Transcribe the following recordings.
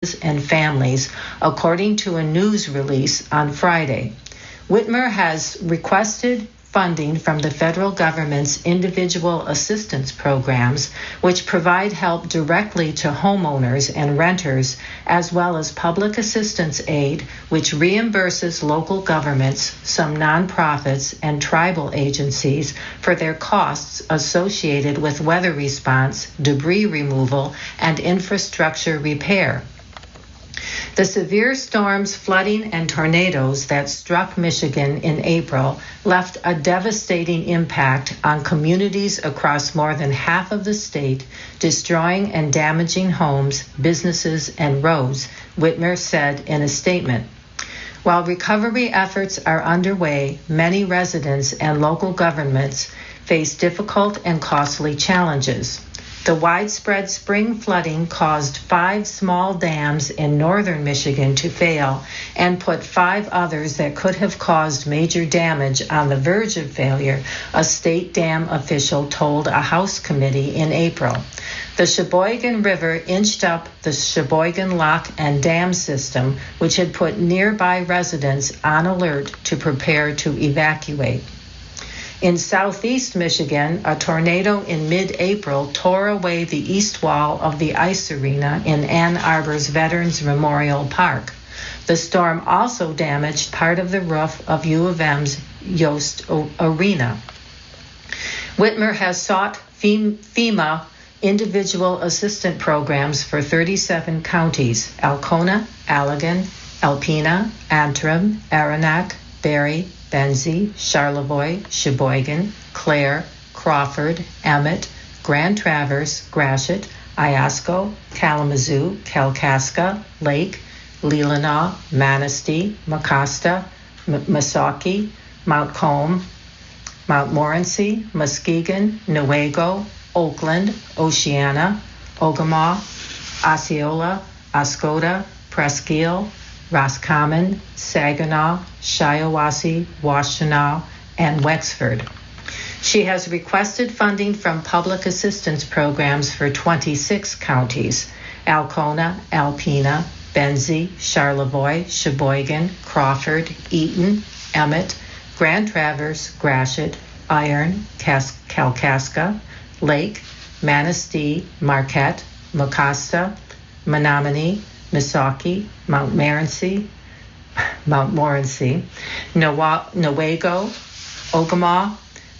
and families, according to a news release on Friday. Whitmer has requested funding from the federal government's individual assistance programs, which provide help directly to homeowners and renters, as well as public assistance aid, which reimburses local governments, some nonprofits, and tribal agencies for their costs associated with weather response, debris removal, and infrastructure repair. The severe storms, flooding, and tornadoes that struck Michigan in April left a devastating impact on communities across more than half of the state, destroying and damaging homes, businesses, and roads, Whitmer said in a statement. While recovery efforts are underway, many residents and local governments face difficult and costly challenges. The widespread spring flooding caused 5 small dams in northern Michigan to fail and put 5 others that could have caused major damage on the verge of failure, a state dam official told a House committee in April. The Sheboygan River inched up the Sheboygan Lock and Dam system, which had put nearby residents on alert to prepare to evacuate. In southeast Michigan, a tornado in mid-April tore away the east wall of the ice arena in Ann Arbor's Veterans Memorial Park. The storm also damaged part of the roof of U of M's Yost Arena. Whitmer has sought FEMA individual assistant programs for 37 counties: Alcona, Allegan, Alpena, Antrim, Aranac, Berry, Benzie, Charlevoix, Sheboygan, Clare, Crawford, Emmett, Grand Traverse, Gratiot, Iosco, Kalamazoo, Kalkaska, Lake, Leelanau, Manistee, Mecosta, Missaukee, Mount Comb, Mount Morency, Muskegon, Newaygo, Oakland, Oceana, Ogemaw, Osceola, Oscoda, Presqu'Île, Roscommon, Saginaw, Shiawassee, Washtenaw, and Wexford. She has requested funding from public assistance programs for 26 counties: Alcona, Alpena, Benzie, Charlevoix, Sheboygan, Crawford, Eaton, Emmett, Grand Traverse, Gratiot, Iron, Kalkaska, Lake, Manistee, Marquette, Mecosta, Menominee, Missaukee, Mount Morency, Newaygo, Ogemaw,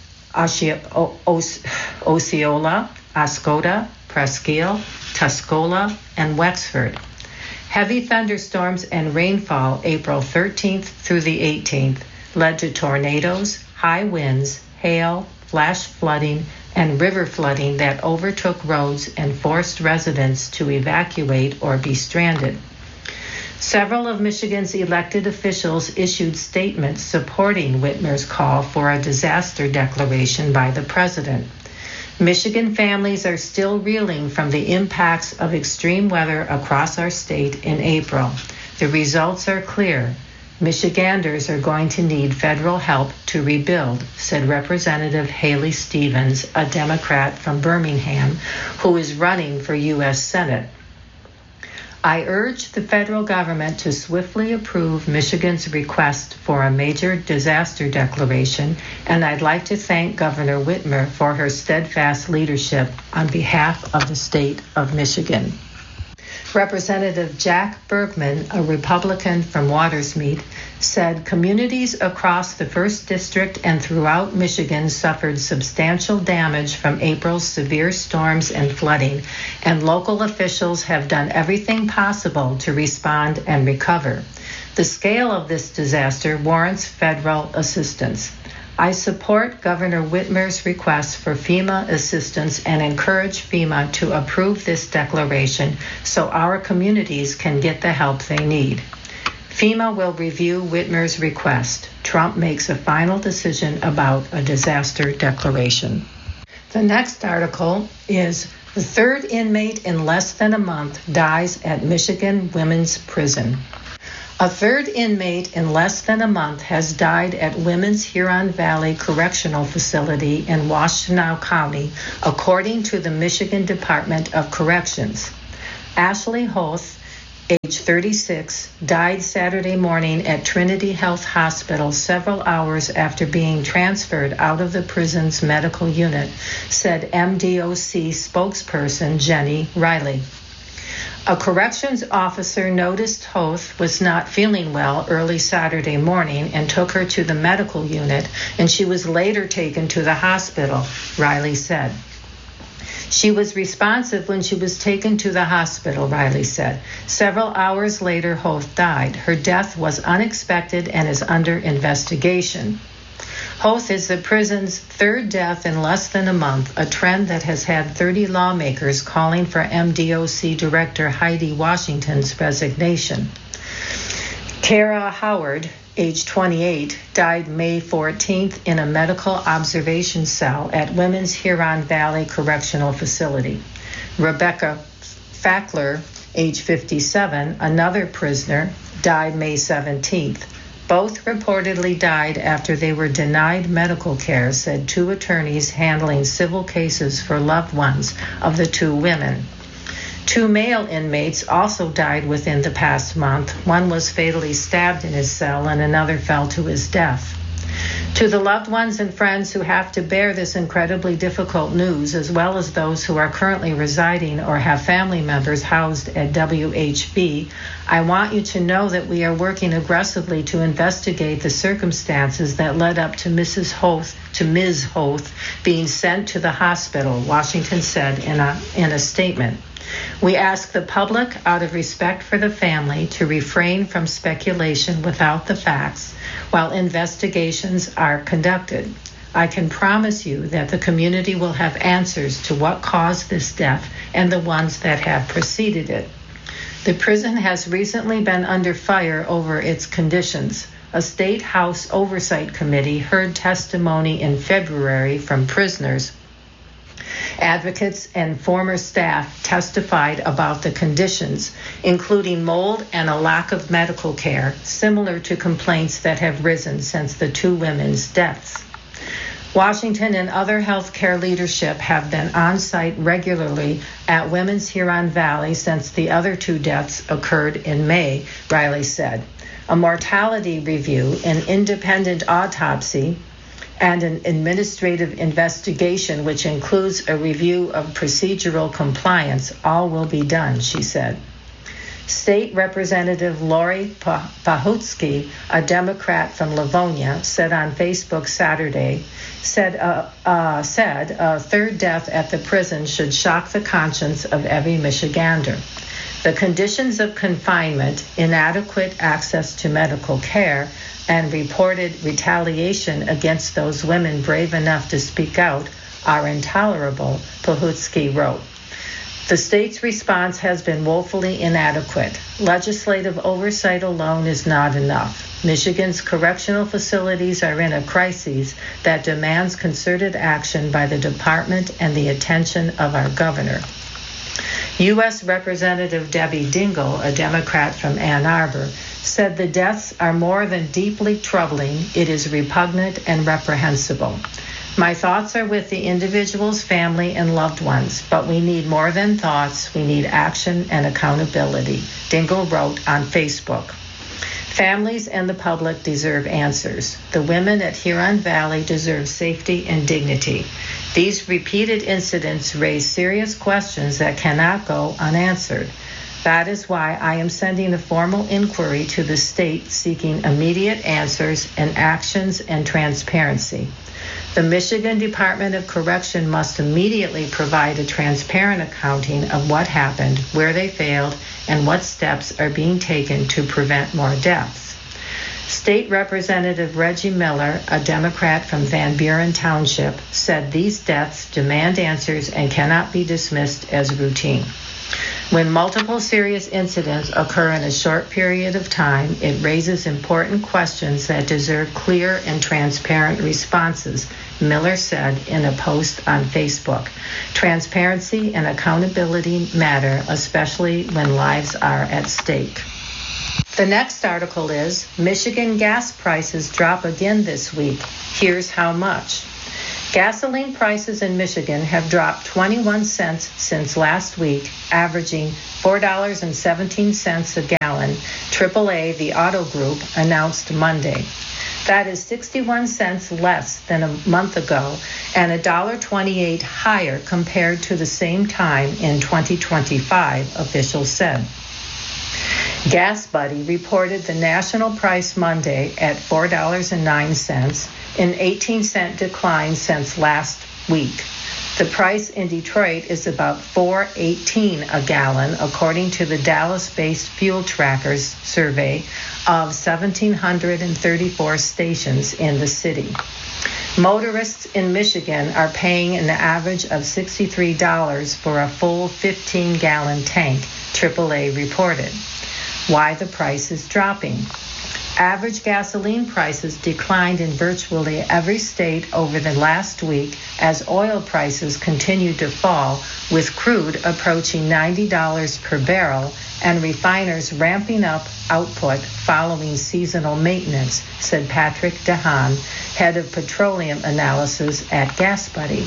Osceola, Oscoda, Presqu'Île, Tuscola, and Wexford. Heavy thunderstorms and rainfall April 13th through the 18th led to tornadoes, high winds, hail, flash flooding, and river flooding that overtook roads and forced residents to evacuate or be stranded. Several of Michigan's elected officials issued statements supporting Whitmer's call for a disaster declaration by the president. Michigan families are still reeling from the impacts of extreme weather across our state in April. The results are clear. Michiganders are going to need federal help to rebuild, said Representative Haley Stevens, a Democrat from Birmingham, who is running for U.S. Senate. I urge the federal government to swiftly approve Michigan's request for a major disaster declaration, and I'd like to thank Governor Whitmer for her steadfast leadership on behalf of the state of Michigan. Representative Jack Bergman, a Republican from Watersmeet, said communities across the 1st District and throughout Michigan suffered substantial damage from April's severe storms and flooding, and local officials have done everything possible to respond and recover. The scale of this disaster warrants federal assistance. I support Governor Whitmer's request for FEMA assistance and encourage FEMA to approve this declaration so our communities can get the help they need. FEMA will review Whitmer's request. Trump makes a final decision about a disaster declaration. The next article is the 3rd inmate in less than a month dies at Michigan Women's Prison. A 3rd inmate in less than a month has died at Women's Huron Valley Correctional Facility in Washtenaw County, according to the Michigan Department of Corrections. Ashley Hoth, age 36, died Saturday morning at Trinity Health Hospital several hours after being transferred out of the prison's medical unit, said MDOC spokesperson Jenny Riley. A corrections officer noticed Hoth was not feeling well early Saturday morning and took her to the medical unit, and she was later taken to the hospital, Riley said. She was responsive when she was taken to the hospital, Riley said. Several hours later, Hoth died. Her death was unexpected and is under investigation. Hoth is the prison's third death in less than a month, a trend that has had 30 lawmakers calling for MDOC Director Heidi Washington's resignation. Kara Howard, age 28, died May 14th in a medical observation cell at Women's Huron Valley Correctional Facility. Rebecca Fackler, age 57, another prisoner, died May 17th. Both reportedly died after they were denied medical care, said two attorneys handling civil cases for loved ones of the two women. Two male inmates also died within the past month. One was fatally stabbed in his cell and another fell to his death. To the loved ones and friends who have to bear this incredibly difficult news, as well as those who are currently residing or have family members housed at WHB, I want you to know that we are working aggressively to investigate the circumstances that led up to Ms. Hoth being sent to the hospital, Washington said in a statement. We ask the public, out of respect for the family, to refrain from speculation without the facts while investigations are conducted. I can promise you that the community will have answers to what caused this death and the ones that have preceded it. The prison has recently been under fire over its conditions. A state house oversight committee heard testimony in February from prisoners. Advocates and former staff testified about the conditions, including mold and a lack of medical care, similar to complaints that have risen since the two women's deaths. Washington and other healthcare leadership have been on site regularly at Women's Huron Valley since the other two deaths occurred in May, Riley said. A mortality review, an independent autopsy, and an administrative investigation, which includes a review of procedural compliance, all will be done, she said. State Representative Lori Pahutsky, a Democrat from Livonia, said on Facebook Saturday, said a third death at the prison should shock the conscience of every Michigander. The conditions of confinement, inadequate access to medical care, and reported retaliation against those women brave enough to speak out are intolerable, Pahutsky wrote. The state's response has been woefully inadequate. Legislative oversight alone is not enough. Michigan's correctional facilities are in a crisis that demands concerted action by the department and the attention of our governor. U.S. Representative Debbie Dingle, a Democrat from Ann Arbor, said the deaths are more than deeply troubling. It is repugnant and reprehensible. My thoughts are with the individual's family and loved ones, but we need more than thoughts. We need action and accountability, Dingle wrote on Facebook. Families and the public deserve answers. The women at Huron Valley deserve safety and dignity. These repeated incidents raise serious questions that cannot go unanswered. That is why I am sending a formal inquiry to the state seeking immediate answers and actions and transparency. The Michigan Department of Correction must immediately provide a transparent accounting of what happened, where they failed, and what steps are being taken to prevent more deaths. State Representative Reggie Miller, a Democrat from Van Buren Township, said these deaths demand answers and cannot be dismissed as routine. When multiple serious incidents occur in a short period of time, it raises important questions that deserve clear and transparent responses, Miller said in a post on Facebook. Transparency and accountability matter, especially when lives are at stake. The next article is, Michigan gas prices drop again this week. Here's how much. Gasoline prices in Michigan have dropped 21 cents since last week, averaging $4.17 a gallon, AAA, the auto group, announced Monday. That is 61 cents less than a month ago and $1.28 higher compared to the same time in 2025, officials said. GasBuddy reported the national price Monday at $4.09, an 18-cent decline since last week. The price in Detroit is about $4.18 a gallon, according to the Dallas-based Fuel Trackers survey of 1,734 stations in the city. Motorists in Michigan are paying an average of $63 for a full 15-gallon tank, AAA reported. Why the price is dropping. Average gasoline prices declined in virtually every state over the last week as oil prices continued to fall, with crude approaching $90 per barrel and refiners ramping up output following seasonal maintenance, said Patrick DeHaan, head of petroleum analysis at GasBuddy.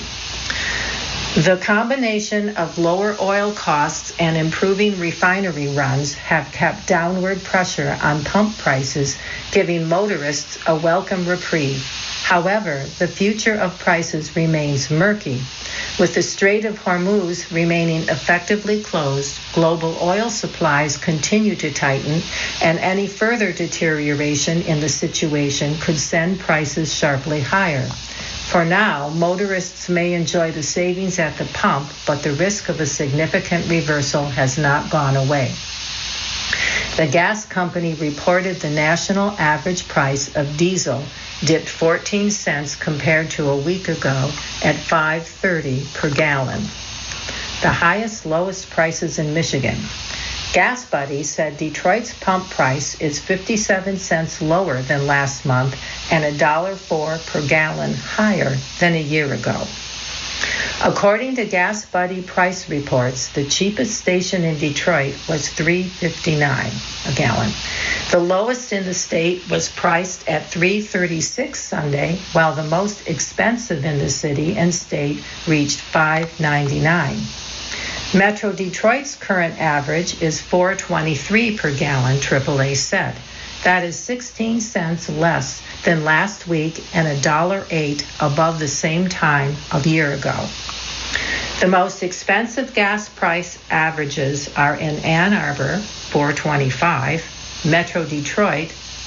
The combination of lower oil costs and improving refinery runs have kept downward pressure on pump prices, giving motorists a welcome reprieve. However, the future of prices remains murky. With the Strait of Hormuz remaining effectively closed, global oil supplies continue to tighten, and any further deterioration in the situation could send prices sharply higher. For now, motorists may enjoy the savings at the pump, but the risk of a significant reversal has not gone away. The gas company reported the national average price of diesel dipped 14 cents compared to a week ago at $5.30 per gallon, the highest lowest prices in Michigan. GasBuddy said Detroit's pump price is 57 cents lower than last month and $1.04 per gallon higher than a year ago. According to GasBuddy price reports, the cheapest station in Detroit was $3.59 a gallon. The lowest in the state was priced at $3.36 Sunday, while the most expensive in the city and state reached $5.99. Metro Detroit's current average is $4.23 per gallon, AAA said. That is 16 cents less than last week and $1.08 above the same time a year ago. The most expensive gas price averages are in Ann Arbor, $4.25, Metro Detroit,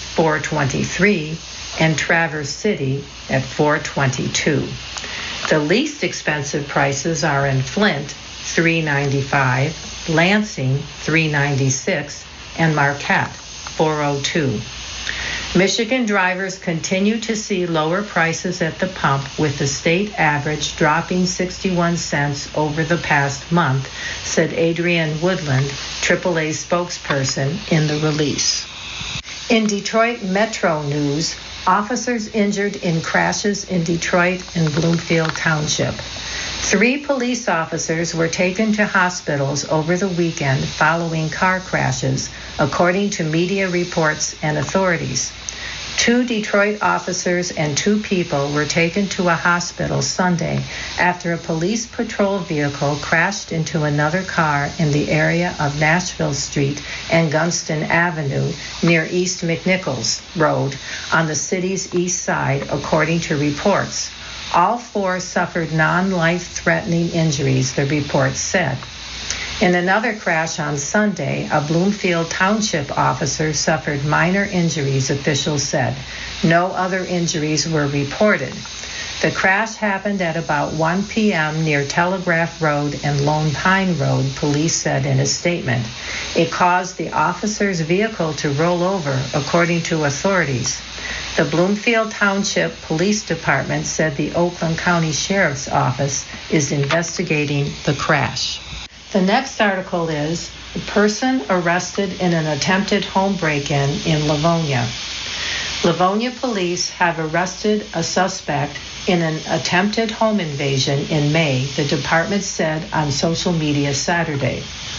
$4.23, and Traverse City at $4.22. The least expensive prices are in Flint, $3.95, Lansing, $3.96, and Marquette, $4.02. Michigan drivers continue to see lower prices at the pump, with the state average dropping 61 cents over the past month, said Adrienne Woodland, AAA spokesperson, in the release. In Detroit Metro news, officers injured in crashes in Detroit and Bloomfield Township. 3 police officers were taken to hospitals over the weekend following car crashes, according to media reports and authorities. 2 Detroit officers and 2 people were taken to a hospital Sunday after a police patrol vehicle crashed into another car in the area of Nashville Street and Gunston Avenue near East McNichols Road on the city's east side, according to reports. All 4 suffered non-life-threatening injuries, the report said. In another crash on Sunday, a Bloomfield Township officer suffered minor injuries, officials said. No other injuries were reported. The crash happened at about 1 p.m. near Telegraph Road and Lone Pine Road, police said in a statement. It caused the officer's vehicle to roll over, according to authorities. The Bloomfield Township Police Department said the Oakland County Sheriff's Office is investigating the crash. The next article is, a person arrested in an attempted home break-in in Livonia. Livonia police have arrested a suspect in an attempted home invasion in May, the department said on social media Saturday.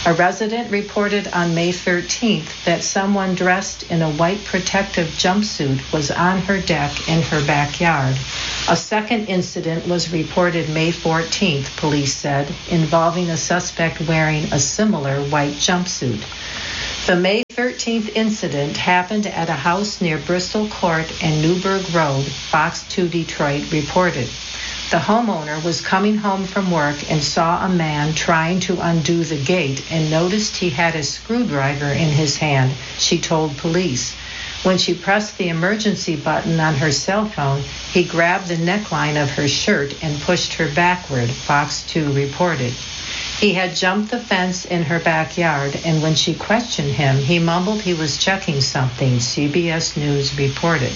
A resident reported on May 13th that someone dressed in a white protective jumpsuit was on her deck in her backyard. A second incident was reported May 14th, police said, involving a suspect wearing a similar white jumpsuit. The May 13th incident happened at a house near Bristol Court and Newburgh Road, Fox 2 Detroit reported. The homeowner was coming home from work and saw a man trying to undo the gate and noticed he had a screwdriver in his hand, she told police. When she pressed the emergency button on her cell phone, he grabbed the neckline of her shirt and pushed her backward, Fox 2 reported. He had jumped the fence in her backyard, and when she questioned him, he mumbled he was checking something, CBS News reported.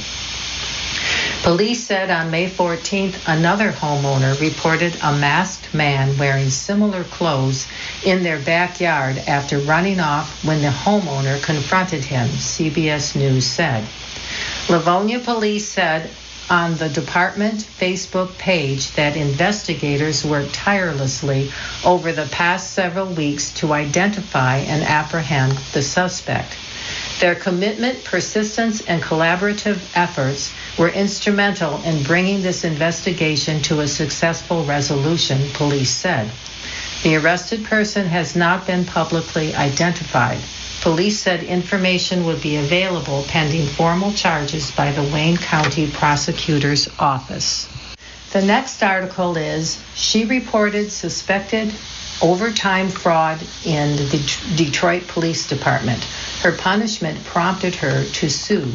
Police said on May 14th, another homeowner reported a masked man wearing similar clothes in their backyard after running off when the homeowner confronted him, CBS News said. Livonia police said on the department Facebook page that investigators worked tirelessly over the past several weeks to identify and apprehend the suspect. Their commitment, persistence, and collaborative efforts were instrumental in bringing this investigation to a successful resolution, police said. The arrested person has not been publicly identified. Police said information would be available pending formal charges by the Wayne County Prosecutor's Office. The next article is, she reported suspected overtime fraud in the Detroit Police Department. Her punishment prompted her to sue.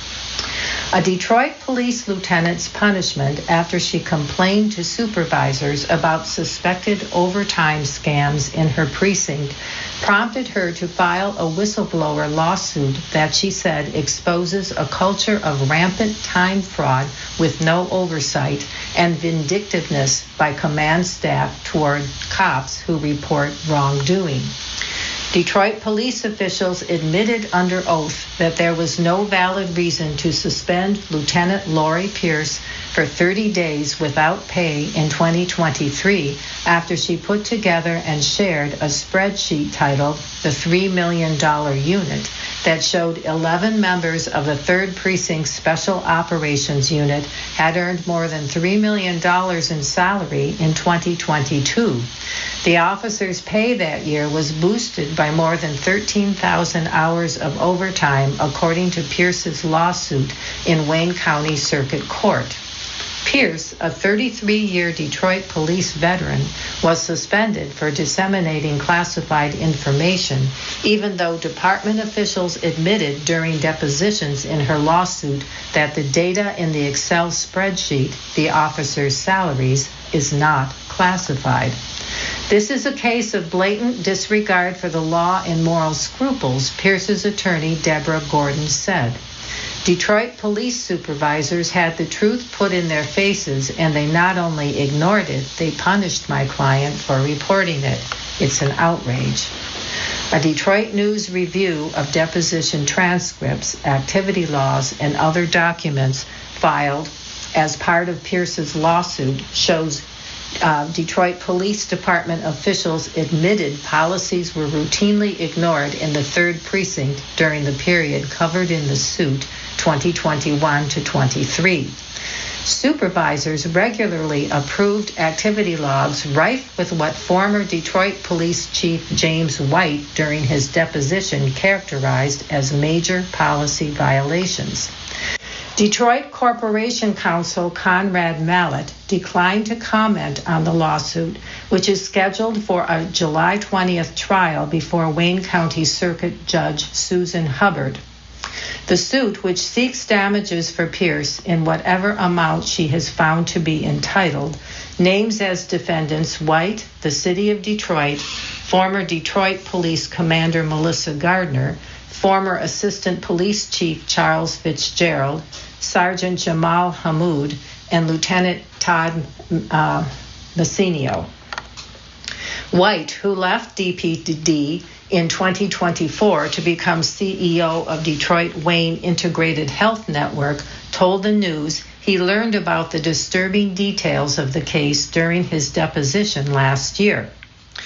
A Detroit police lieutenant's punishment after she complained to supervisors about suspected overtime scams in her precinct prompted her to file a whistleblower lawsuit that she said exposes a culture of rampant time fraud with no oversight and vindictiveness by command staff toward cops who report wrongdoing. Detroit police officials admitted under oath that there was no valid reason to suspend Lieutenant Lori Pierce for 30 days without pay in 2023 after she put together and shared a spreadsheet titled the $3 Million Unit that showed 11 members of the 3rd Precinct Special Operations Unit had earned more than $3 million in salary in 2022. The officers' pay that year was boosted by more than 13,000 hours of overtime, according to Pierce's lawsuit in Wayne County Circuit Court. Pierce, a 33-year Detroit police veteran, was suspended for disseminating classified information, even though department officials admitted during depositions in her lawsuit that the data in the Excel spreadsheet, the officers' salaries, is not classified. This is a case of blatant disregard for the law and moral scruples, Pierce's attorney Deborah Gordon said. Detroit police supervisors had the truth put in their faces, and they not only ignored it, they punished my client for reporting it. It's an outrage. A Detroit News review of deposition transcripts, activity logs, and other documents filed as part of Pierce's lawsuit shows Detroit Police Department officials admitted policies were routinely ignored in the 3rd Precinct during the period covered in the suit 2021 to 23. Supervisors regularly approved activity logs rife with what former Detroit Police Chief James White during his deposition characterized as major policy violations. Detroit Corporation Counsel Conrad Mallett declined to comment on the lawsuit, which is scheduled for a July 20th trial before Wayne County Circuit Judge Susan Hubbard. The suit, which seeks damages for Pierce in whatever amount she has found to be entitled, names as defendants White, the City of Detroit, former Detroit Police Commander Melissa Gardner, former Assistant Police Chief Charles Fitzgerald, Sergeant Jamal Hamoud, and Lieutenant Todd Massinio. White, who left DPD in 2024 to become CEO of Detroit Wayne Integrated Health Network, told the News he learned about the disturbing details of the case during his deposition last year.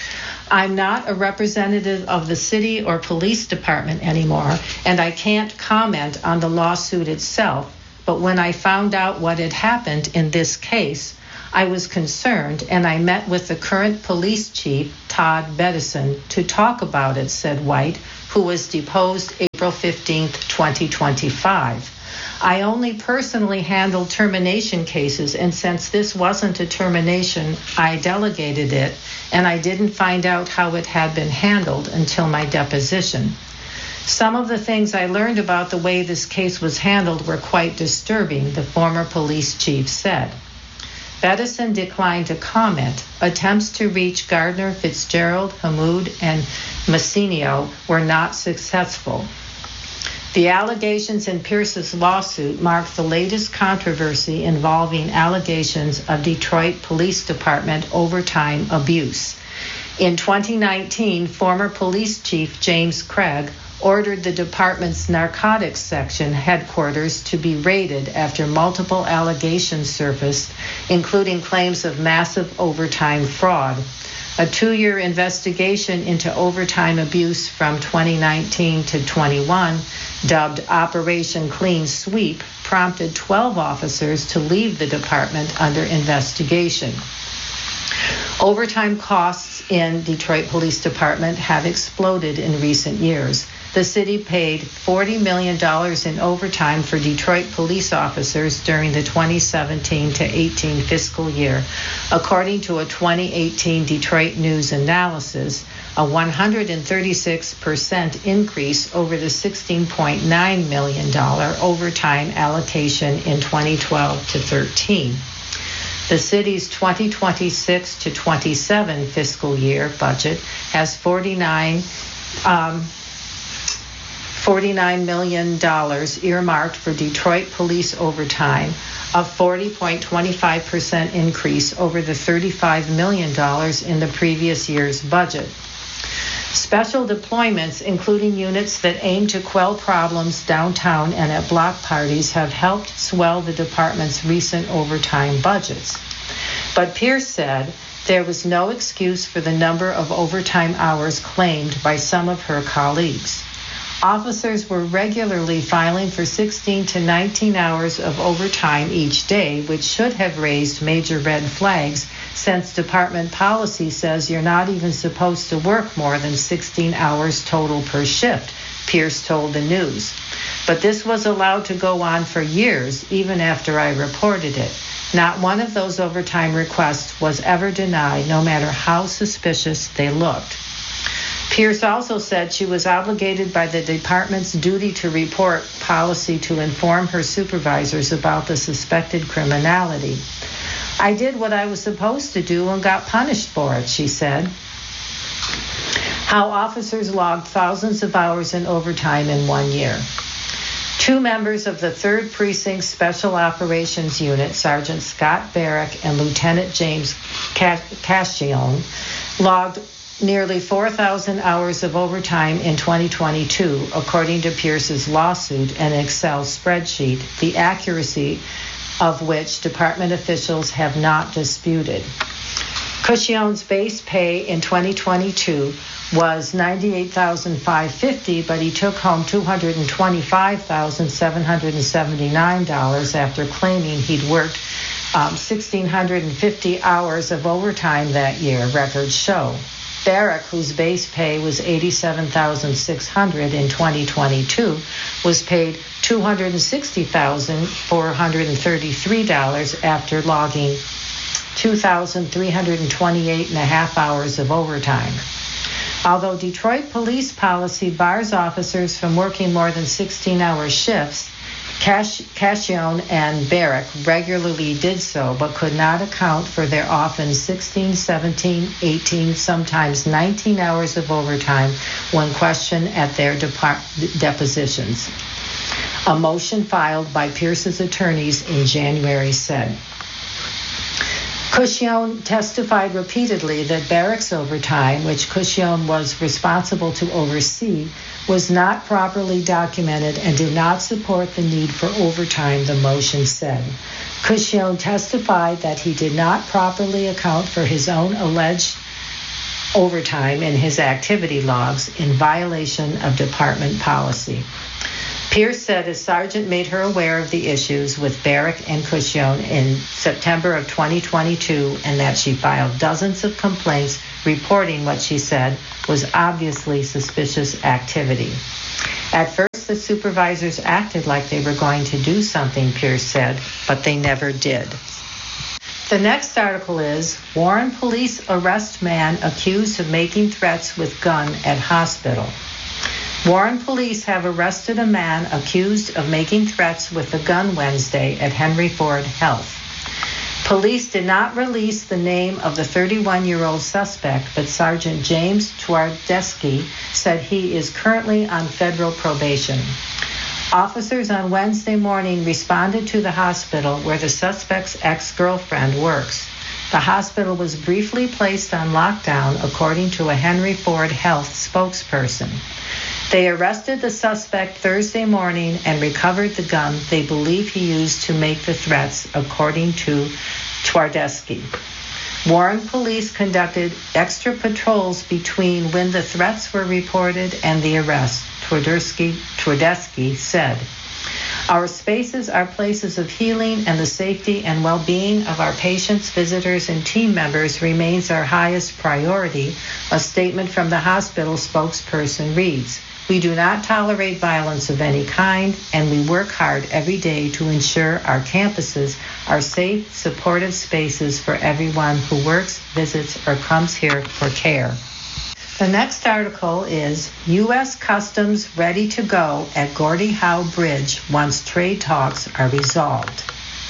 I'm not a representative of the city or police department anymore, and I can't comment on the lawsuit itself, but when I found out what had happened in this case, I was concerned, and I met with the current police chief, Todd Bedison, to talk about it, said White, who was deposed April 15, 2025. I only personally handled termination cases, and since this wasn't a termination, I delegated it, and I didn't find out how it had been handled until my deposition. Some of the things I learned about the way this case was handled were quite disturbing, the former police chief said. Bedison declined to comment. Attempts to reach Gardner, Fitzgerald, Hamoud, and Massinio were not successful. The allegations in Pierce's lawsuit mark the latest controversy involving allegations of Detroit Police Department overtime abuse. In 2019, former police chief James Craig ordered the department's narcotics section headquarters to be raided after multiple allegations surfaced, including claims of massive overtime fraud. A 2-year investigation into overtime abuse from 2019 to 21, dubbed Operation Clean Sweep, prompted 12 officers to leave the department under investigation. Overtime costs in Detroit Police Department have exploded in recent years. The city paid $40 million in overtime for Detroit police officers during the 2017 to 18 fiscal year, according to a 2018 Detroit News analysis, a 136% increase over the $16.9 million overtime allocation in 2012 to 13. The city's 2026 to 27 fiscal year budget has $49 million earmarked for Detroit police overtime, a 40.25% increase over the $35 million in the previous year's budget. Special deployments, including units that aim to quell problems downtown and at block parties, have helped swell the department's recent overtime budgets. But Pierce said there was no excuse for the number of overtime hours claimed by some of her colleagues. Officers were regularly filing for 16 to 19 hours of overtime each day, which should have raised major red flags since department policy says you're not even supposed to work more than 16 hours total per shift, Pierce told the news. But this was allowed to go on for years, even after I reported it. Not one of those overtime requests was ever denied, no matter how suspicious they looked. Pierce also said she was obligated by the department's duty to report policy to inform her supervisors about the suspected criminality. I did what I was supposed to do and got punished for it, she said. How officers logged thousands of hours in overtime in 1 year. 2 members of the 3rd Precinct Special Operations Unit, Sergeant Scott Barrick and Lieutenant James Cascione, logged nearly 4,000 hours of overtime in 2022, according to Pierce's lawsuit and Excel spreadsheet, the accuracy of which department officials have not disputed. Cascione's base pay in 2022 was $98,550, but he took home $225,779 after claiming he'd worked 1,650 hours of overtime that year, records show. Barrick, whose base pay was $87,600 in 2022, was paid $260,433 after logging 2,328.5 hours of overtime. Although Detroit police policy bars officers from working more than 16-hour shifts, Cascione and Barrick regularly did so, but could not account for their often 16, 17, 18, sometimes 19 hours of overtime when questioned at their depositions. A motion filed by Pierce's attorneys in January said. Cascione testified repeatedly that Barrick's overtime, which Cascione was responsible to oversee, was not properly documented and did not support the need for overtime, the motion said. Cascione testified that he did not properly account for his own alleged overtime in his activity logs in violation of department policy. Pierce said a sergeant made her aware of the issues with Barrick and Cushon in September of 2022 and that she filed dozens of complaints reporting what she said was obviously suspicious activity. At first, the supervisors acted like they were going to do something, Pierce said, but they never did. The next article is, Warren police arrest man accused of making threats with gun at hospital. Warren police have arrested a man accused of making threats with a gun Wednesday at Henry Ford Health. Police did not release the name of the 31-year-old suspect, but Sergeant James Twardesky said he is currently on federal probation. Officers on Wednesday morning responded to the hospital where the suspect's ex-girlfriend works. The hospital was briefly placed on lockdown, according to a Henry Ford Health spokesperson. They arrested the suspect Thursday morning and recovered the gun they believe he used to make the threats, according to Twardesky. Warren police conducted extra patrols between when the threats were reported and the arrest, Twardesky said. Our spaces are places of healing, and the safety and well-being of our patients, visitors, and team members remains our highest priority, a statement from the hospital spokesperson reads. We do not tolerate violence of any kind, and we work hard every day to ensure our campuses are safe, supportive spaces for everyone who works, visits, or comes here for care. The next article is U.S. Customs ready to go at Gordie Howe Bridge once trade talks are resolved.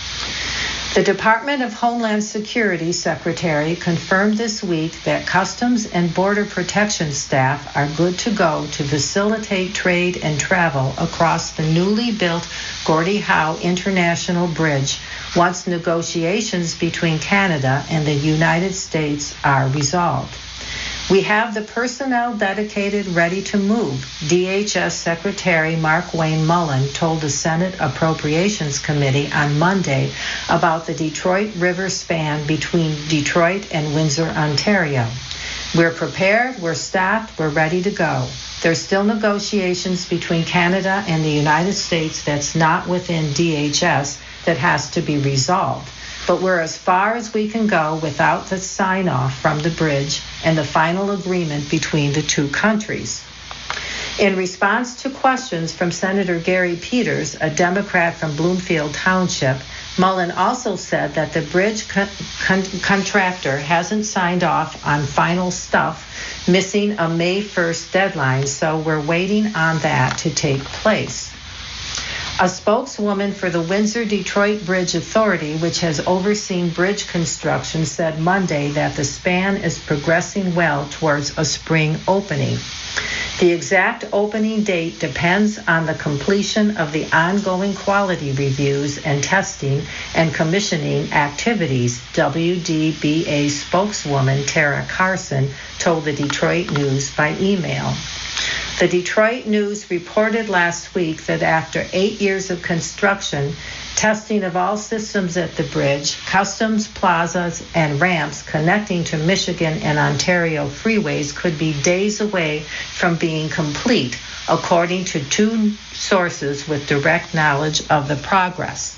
The Department of Homeland Security Secretary confirmed this week that Customs and Border Protection staff are good to go to facilitate trade and travel across the newly built Gordie Howe International Bridge once negotiations between Canada and the United States are resolved. We have the personnel dedicated, ready to move, DHS Secretary Markwayne Mullin told the Senate Appropriations Committee on Monday about the Detroit River span between Detroit and Windsor, Ontario. We're prepared, we're staffed, we're ready to go. There's still negotiations between Canada and the United States that's not within DHS that has to be resolved. But we're as far as we can go without the sign-off from the bridge and the final agreement between the two countries. In response to questions from Senator Gary Peters, a Democrat from Bloomfield Township, Mullin also said that the bridge contractor hasn't signed off on final stuff, missing a May 1st deadline, so we're waiting on that to take place. A spokeswoman for the Windsor-Detroit Bridge Authority, which has overseen bridge construction, said Monday that the span is progressing well towards a spring opening. The exact opening date depends on the completion of the ongoing quality reviews and testing and commissioning activities, WDBA spokeswoman Tara Carson told the Detroit News by email. The Detroit News reported last week that after 8 years of construction, testing of all systems at the bridge, customs plazas, and ramps connecting to Michigan and Ontario freeways could be days away from being complete, according to two sources with direct knowledge of the progress.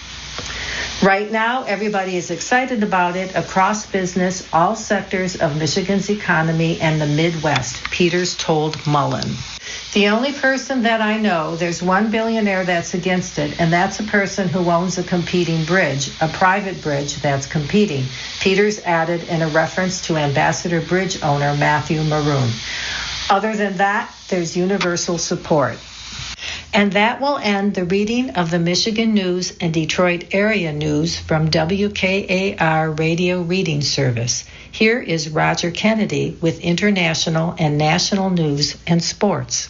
Right now, everybody is excited about it across business, all sectors of Michigan's economy and the Midwest, Peters told Mullin. The only person that I know, there's one billionaire that's against it, and that's a person who owns a competing bridge, a private bridge that's competing, Peters added in a reference to Ambassador Bridge owner Matthew Maroon. Other than that, there's universal support. And that will end the reading of the Michigan News and Detroit area news from WKAR Radio Reading Service. Here is Roger Kennedy with international and national news and sports.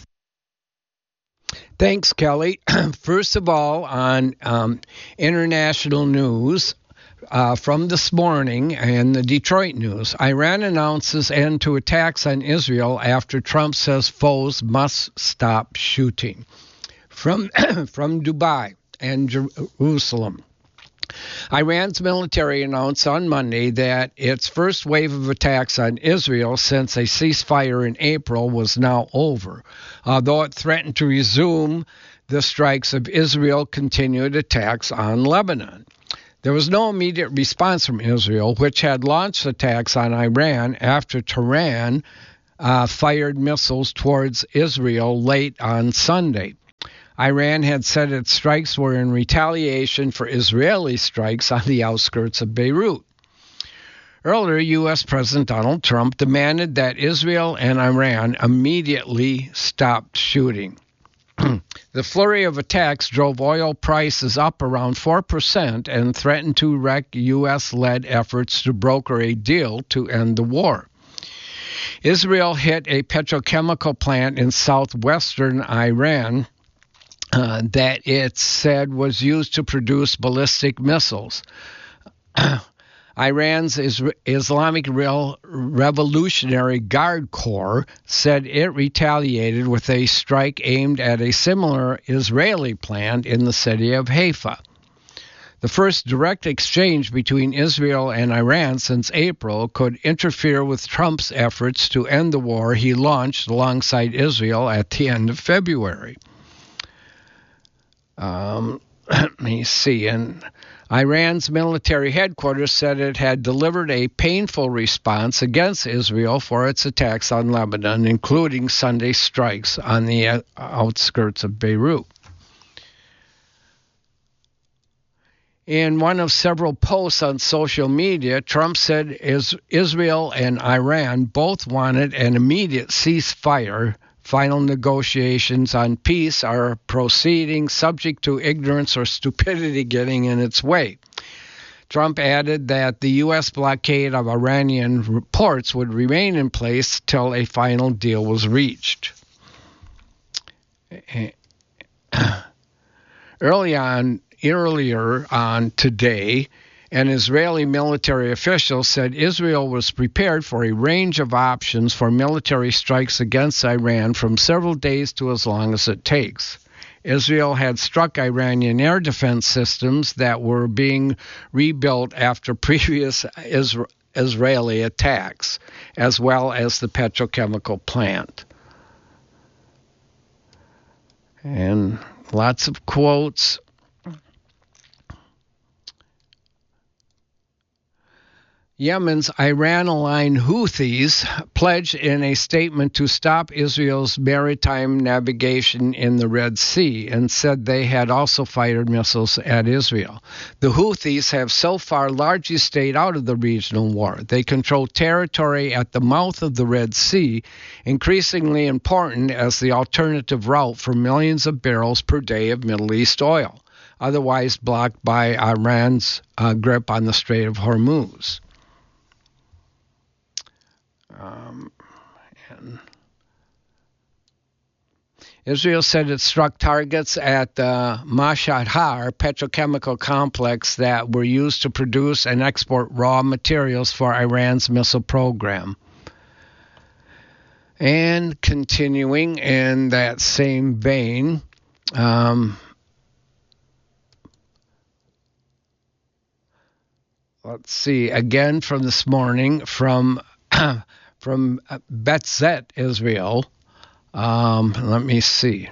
Thanks, Kelly. First of all, on international news from this morning and the Detroit News, Iran announces end to attacks on Israel after Trump says foes must stop shooting. From Dubai and Jerusalem, Iran's military announced on Monday that its first wave of attacks on Israel since a ceasefire in April was now over, although it threatened to resume the strikes of Israel continued attacks on Lebanon. There was no immediate response from Israel, which had launched attacks on Iran after Tehran fired missiles towards Israel late on Sunday. Iran had said its strikes were in retaliation for Israeli strikes on the outskirts of Beirut. Earlier, U.S. President Donald Trump demanded that Israel and Iran immediately stop shooting. The flurry of attacks drove oil prices up around 4% and threatened to wreck U.S.-led efforts to broker a deal to end the war. Israel hit a petrochemical plant in southwestern Iran that it said was used to produce ballistic missiles. Iran's Islamic Revolutionary Guard Corps said it retaliated with a strike aimed at a similar Israeli plant in the city of Haifa. The first direct exchange between Israel and Iran since April could interfere with Trump's efforts to end the war he launched alongside Israel at the end of February. Let me see. And Iran's military headquarters said it had delivered a painful response against Israel for its attacks on Lebanon, including Sunday strikes on the outskirts of Beirut. In one of several posts on social media, Trump said Israel and Iran both wanted an immediate ceasefire. Final negotiations on peace are proceeding, subject to ignorance or stupidity getting in its way. Trump added that the U.S. blockade of Iranian ports would remain in place till a final deal was reached. Earlier on today, an Israeli military official said Israel was prepared for a range of options for military strikes against Iran from several days to as long as it takes. Israel had struck Iranian air defense systems that were being rebuilt after previous Israeli attacks, as well as the petrochemical plant. And lots of quotes. Yemen's Iran-aligned Houthis pledged in a statement to stop Israel's maritime navigation in the Red Sea and said they had also fired missiles at Israel. The Houthis have so far largely stayed out of the regional war. They control territory at the mouth of the Red Sea, increasingly important as the alternative route for millions of barrels per day of Middle East oil, otherwise blocked by Iran's grip on the Strait of Hormuz. And Israel said it struck targets at the Mashhad petrochemical complex that were used to produce and export raw materials for Iran's missile program. And continuing in that same vein, let's see, again from this morning, from Betzet, Israel. Let me see.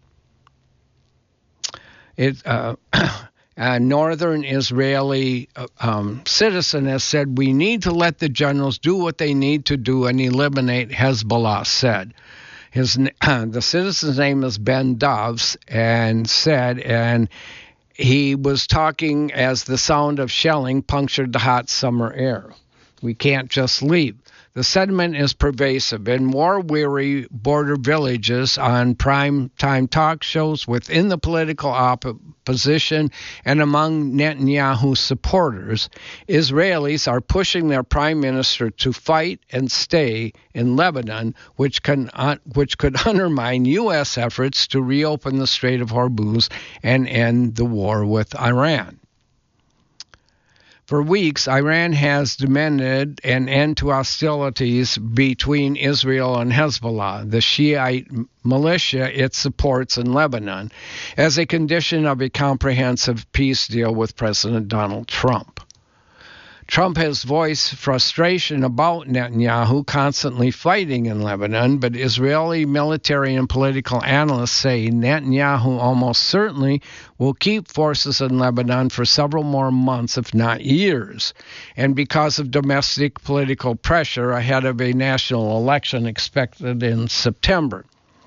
A northern Israeli citizen has said, "We need to let the generals do what they need to do and eliminate Hezbollah," said. The citizen's name is Ben Dovs, and he was talking as the sound of shelling punctured the hot summer air. We can't just leave. The sentiment is pervasive in war-weary border villages, on prime-time talk shows, within the political opposition, and among Netanyahu supporters. Israelis are pushing their prime minister to fight and stay in Lebanon, which could undermine U.S. efforts to reopen the Strait of Hormuz and end the war with Iran. For weeks, Iran has demanded an end to hostilities between Israel and Hezbollah, the Shiite militia it supports in Lebanon, as a condition of a comprehensive peace deal with President Donald Trump. Trump has voiced frustration about Netanyahu constantly fighting in Lebanon, but Israeli military and political analysts say Netanyahu almost certainly will keep forces in Lebanon for several more months, if not years, and because of domestic political pressure ahead of a national election expected in September.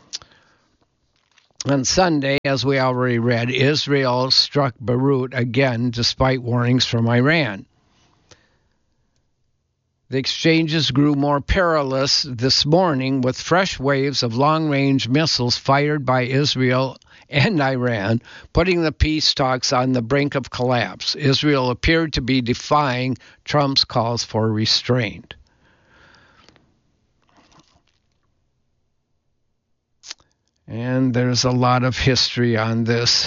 On Sunday, as we already read, Israel struck Beirut again despite warnings from Iran. The exchanges grew more perilous this morning with fresh waves of long-range missiles fired by Israel and Iran, putting the peace talks on the brink of collapse. Israel appeared to be defying Trump's calls for restraint. And there's a lot of history on this.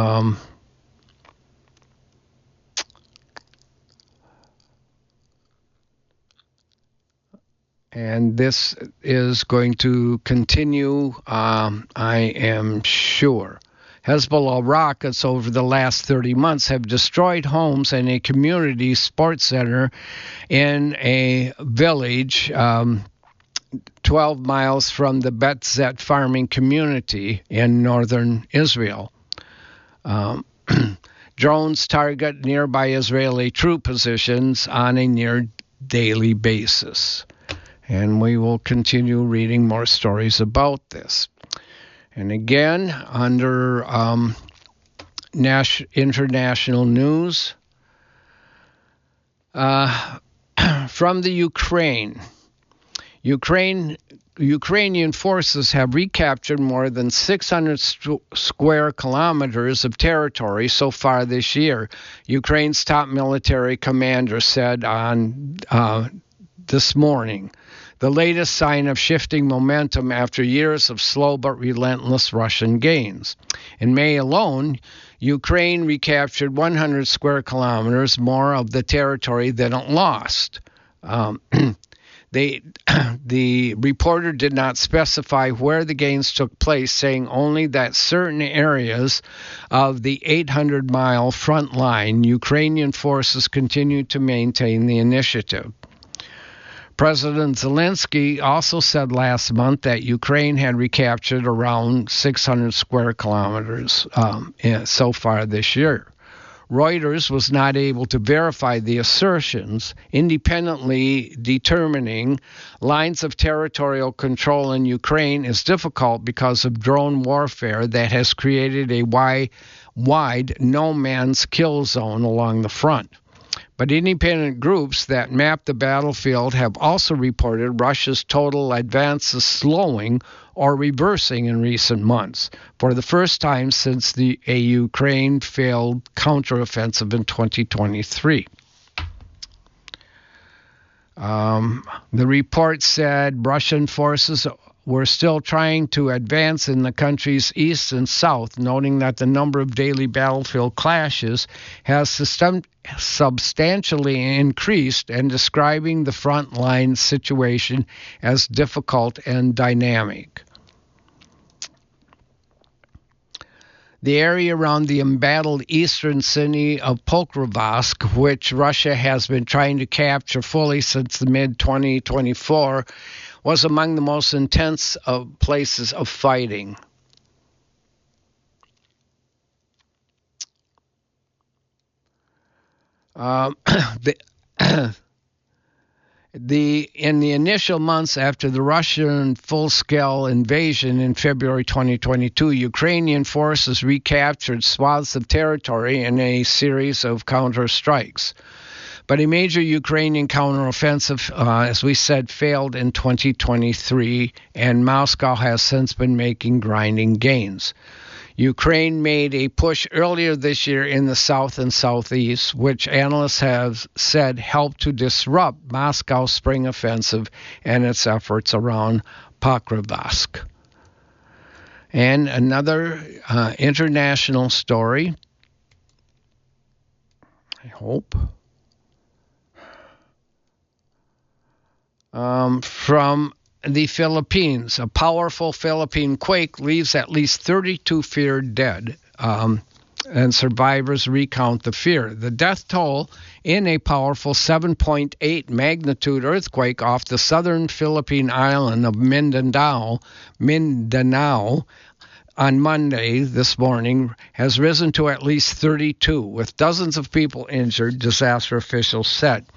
And this is going to continue, I am sure. Hezbollah rockets over the last 30 months have destroyed homes and a community sports center in a village 12 miles from the Bet Zet farming community in northern Israel. Drones target nearby Israeli troop positions on a near daily basis. And we will continue reading more stories about this. And again, under international news, from the Ukrainian forces have recaptured more than 600 square kilometers of territory so far this year, Ukraine's top military commander said on this morning. The latest sign of shifting momentum after years of slow but relentless Russian gains. In May alone, Ukraine recaptured 100 square kilometers more of the territory than it lost. The reporter did not specify where the gains took place, saying only that certain areas of the 800-mile front line, Ukrainian forces continued to maintain the initiative. President Zelensky also said last month that Ukraine had recaptured around 600 square kilometers so far this year. Reuters was not able to verify the assertions, independently determining lines of territorial control in Ukraine is difficult because of drone warfare that has created a wide no-man's kill zone along the front. But independent groups that map the battlefield have also reported Russia's total advances slowing or reversing in recent months, for the first time since a Ukraine failed counteroffensive in 2023. The report said Russian forces were still trying to advance in the country's east and south, noting that the number of daily battlefield clashes has substantially increased and describing the frontline situation as difficult and dynamic. The area around the embattled eastern city of Pokrovsk, which Russia has been trying to capture fully since the mid-2024, was among the most intense of places of fighting. In the initial months after the Russian full-scale invasion in February 2022, Ukrainian forces recaptured swaths of territory in a series of counter-strikes. But a major Ukrainian counteroffensive, as we said, failed in 2023, and Moscow has since been making grinding gains. Ukraine made a push earlier this year in the south and southeast, which analysts have said helped to disrupt Moscow's spring offensive and its efforts around Pokrovsk. And another international story, I hope. from the Philippines. A powerful Philippine quake leaves at least 32 feared dead, and survivors recount the fear. The death toll in a powerful 7.8 magnitude earthquake off the southern Philippine island of Mindanao on Monday this morning has risen to at least 32, with dozens of people injured, disaster officials said.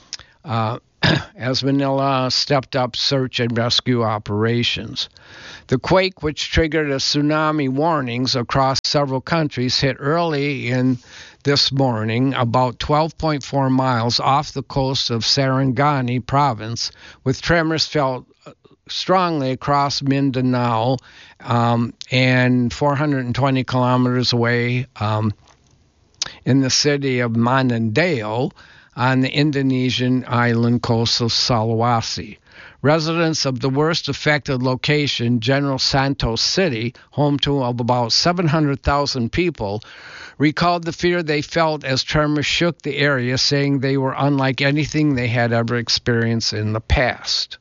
As Manila stepped up search and rescue operations. The quake, which triggered a tsunami warnings across several countries, hit early in this morning, about 12.4 miles off the coast of Sarangani province, with tremors felt strongly across Mindanao and 420 kilometers away in the city of Manindao, on the Indonesian island coast of Sulawesi. Residents of the worst affected location, General Santos City, home to about 700,000 people, recalled the fear they felt as tremors shook the area, saying they were unlike anything they had ever experienced in the past.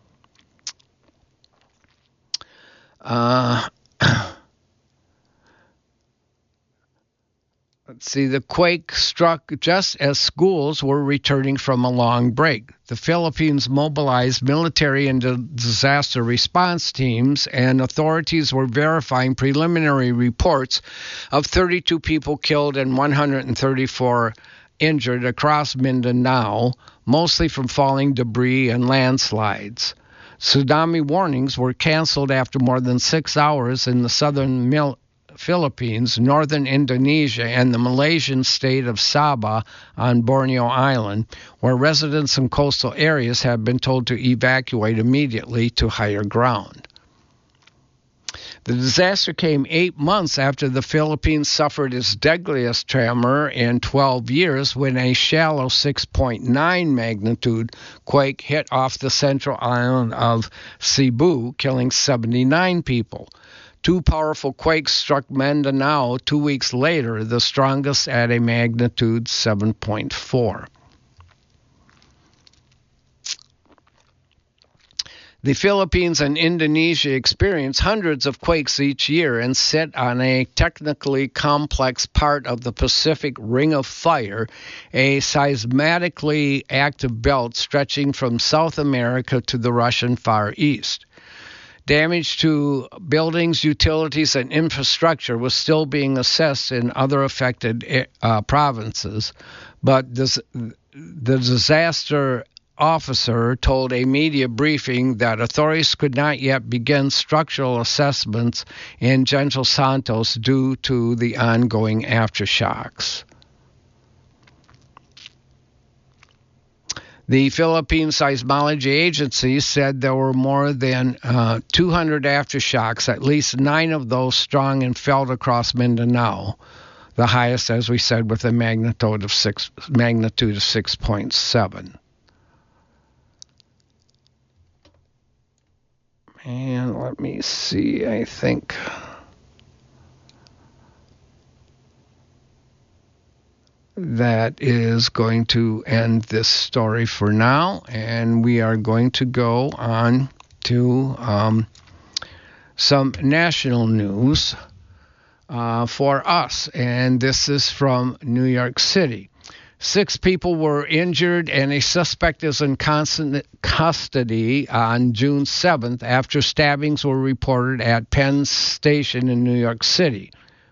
Let's see, the quake struck just as schools were returning from a long break. The Philippines mobilized military and disaster response teams, and authorities were verifying preliminary reports of 32 people killed and 134 injured across Mindanao, mostly from falling debris and landslides. Tsunami warnings were canceled after more than 6 hours in the southern Philippines, northern Indonesia, and the Malaysian state of Sabah on Borneo Island, where residents in coastal areas have been told to evacuate immediately to higher ground. The disaster came 8 months after the Philippines suffered its deadliest tremor in 12 years when a shallow 6.9 magnitude quake hit off the central island of Cebu, killing 79 people. 2 powerful quakes struck Mindanao 2 weeks later, the strongest at a magnitude 7.4. The Philippines and Indonesia experience hundreds of quakes each year and sit on a technically complex part of the Pacific Ring of Fire, a seismically active belt stretching from South America to the Russian Far East. Damage to buildings, utilities, and infrastructure was still being assessed in other affected provinces, but the disaster officer told a media briefing that authorities could not yet begin structural assessments in General Santos due to the ongoing aftershocks. The Philippine Seismology Agency said there were more than 200 aftershocks, at least 9 of those strong and felt across Mindanao, the highest, as we said, with a magnitude of 6.7. And let me see, I think that is going to end this story for now, and we are going to go on to some national news for us, and this is from New York City. 6 people were injured, and a suspect is in custody on June 7th after stabbings were reported at Penn Station in New York City.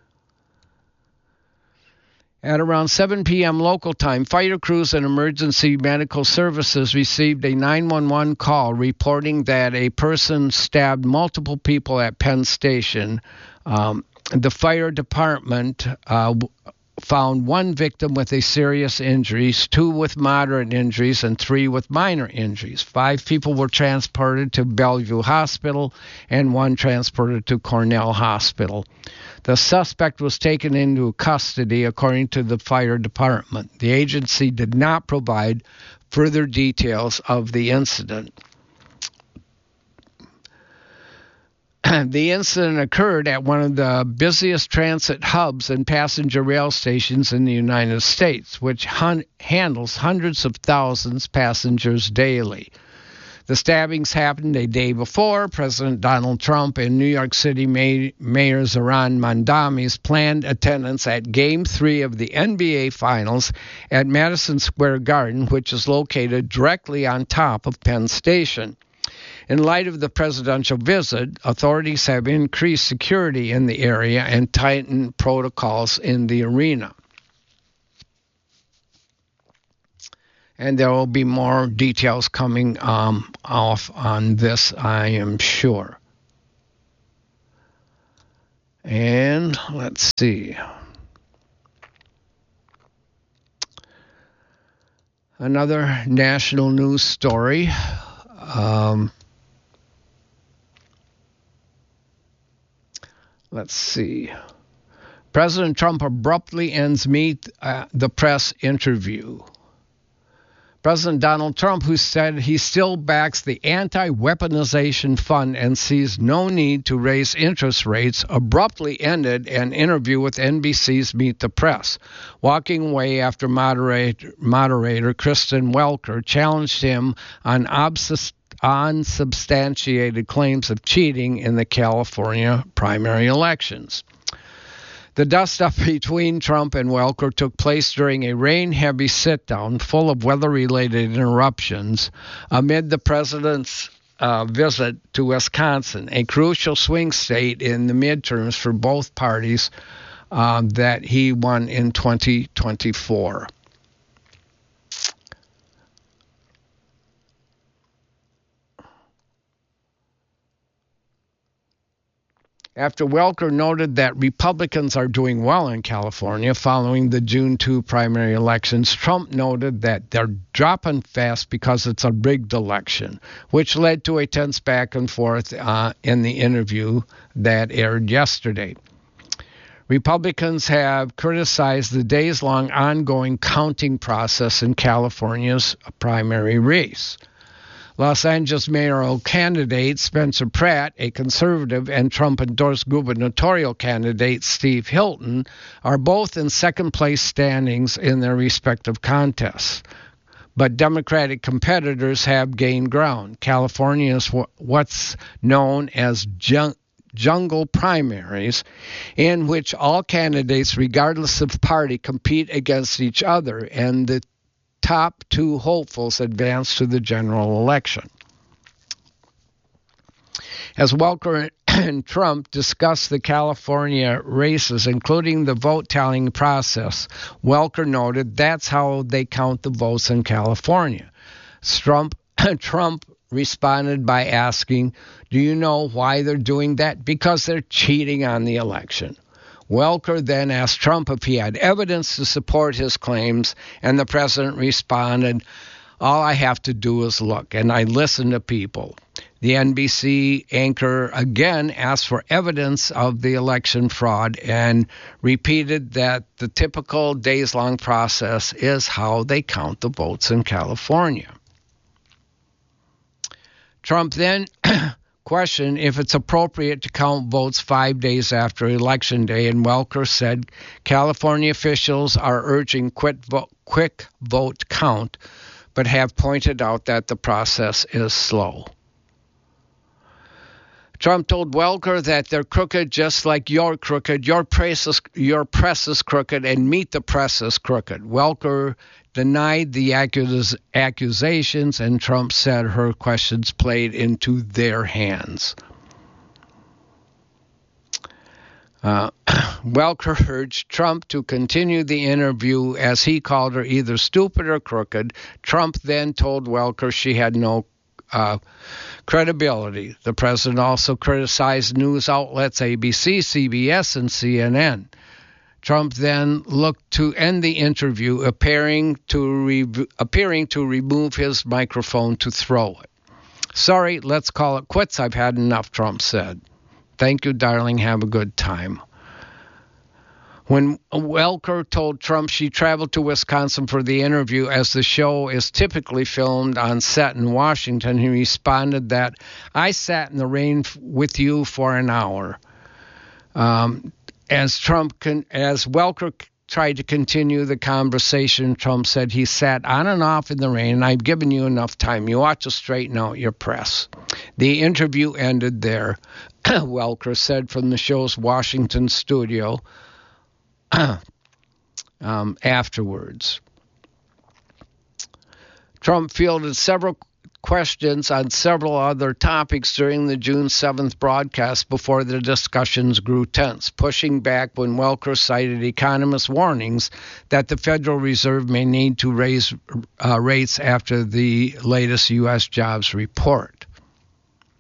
At around 7 p.m. local time, fighter crews and emergency medical services received a 911 call reporting that a person stabbed multiple people at Penn Station. The fire department found 1 victim with a serious injuries, 2 with moderate injuries, and 3 with minor injuries. 5 people were transported to Bellevue Hospital and 1 transported to Cornell Hospital. The suspect was taken into custody, according to the fire department. The agency did not provide further details of the incident. The incident occurred at one of the busiest transit hubs and passenger rail stations in the United States, which handles hundreds of thousands of passengers daily. The stabbings happened a day before President Donald Trump and New York City Mayor Zohran Mamdani's planned attendance at Game 3 of the NBA Finals at Madison Square Garden, which is located directly on top of Penn Station. In light of the presidential visit, authorities have increased security in the area and tightened protocols in the arena. And there will be more details coming off on this, I am sure. And let's see. Another national news story. Let's see. President Trump abruptly ends Meet the Press interview. President Donald Trump, who said he still backs the anti-weaponization fund and sees no need to raise interest rates, abruptly ended an interview with NBC's Meet the Press, walking away after moderator Kristen Welker challenged him on unsubstantiated claims of cheating in the California primary elections. The dust-up between Trump and Welker took place during a rain-heavy sit-down full of weather-related interruptions amid the president's visit to Wisconsin, a crucial swing state in the midterms for both parties that he won in 2024. After Welker noted that Republicans are doing well in California following the June 2 primary elections, Trump noted that they're dropping fast because it's a rigged election, which led to a tense back and forth in the interview that aired yesterday. Republicans have criticized the days-long ongoing counting process in California's primary race. Los Angeles mayoral candidate Spencer Pratt, a conservative, and Trump-endorsed gubernatorial candidate Steve Hilton are both in second-place standings in their respective contests. But Democratic competitors have gained ground. California is what's known as jungle primaries, in which all candidates, regardless of party, compete against each other, and the top two hopefuls advance to the general election. As Welker and Trump discussed the California races, including the vote tallying process, Welker noted that's how they count the votes in California. Trump responded by asking, "Do you know why they're doing that? Because they're cheating on the election." Welker then asked Trump if he had evidence to support his claims, and the president responded, "All I have to do is look, and I listen to people." The NBC anchor again asked for evidence of the election fraud and repeated that the typical days-long process is how they count the votes in California. Trump then questioned if it's appropriate to count votes 5 days after Election Day, and Welker said California officials are urging quick vote count, but have pointed out that the process is slow. Trump told Welker that they're crooked just like you're crooked, your press is crooked, and Meet the Press is crooked. Welker denied the accusations, and Trump said her questions played into their hands. Welker urged Trump to continue the interview as he called her either stupid or crooked. Trump then told Welker she had no credibility. The president also criticized news outlets ABC, CBS, and CNN. Trump then looked to end the interview, appearing to remove his microphone to throw it. "Sorry, let's call it quits. I've had enough," Trump said. "Thank you, darling. Have a good time." When Welker told Trump she traveled to Wisconsin for the interview, as the show is typically filmed on set in Washington, he responded that, "I sat in the rain with you for an hour." As Welker tried to continue the conversation. Trump said he sat on and off in the rain, and I've given you enough time. You ought to straighten out your press. The interview ended there, Welker said from the show's Washington studio afterwards. Trump fielded several questions on several other topics during the June 7th broadcast before the discussions grew tense, pushing back when Welker cited economists' warnings that the Federal Reserve may need to raise rates after the latest U.S. jobs report.